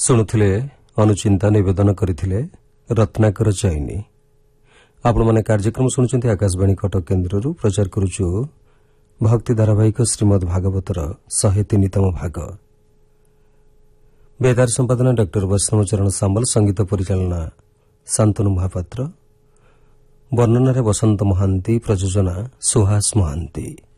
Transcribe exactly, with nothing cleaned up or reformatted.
ଶୁଣୁଥିଲେ ଅନୁଚିନ୍ତା ନିବେଦନ କରିଥିଲେ ରତ୍ନାକର ଚଇନି। ଆପଣମାନେ କାର୍ଯ୍ୟକ୍ରମ ଶୁଣୁଛନ୍ତି ଆକାଶବାଣୀ କଟକ କେନ୍ଦ୍ରରୁ। ପ୍ରଚାର କରୁଛୁ ଭକ୍ତି ଧାରାବାହିକ ଶ୍ରୀମଦ୍ ଭାଗବତର ଶହେ ତିନିତମ ଭାଗ। ବେଦାର ସମ୍ପାଦନା ଡକ୍ଟର ବୈଷ୍ଣବଚରଣ ସାମଲ, ସଙ୍ଗୀତ ପରିଚାଳନା ଶାନ୍ତନୁ ମହାପାତ୍ର, ବର୍ଣ୍ଣନାରେ ବସନ୍ତ ମହାନ୍ତି, ପ୍ରଯୋଜନା ସୁହାସ ମହାନ୍ତି।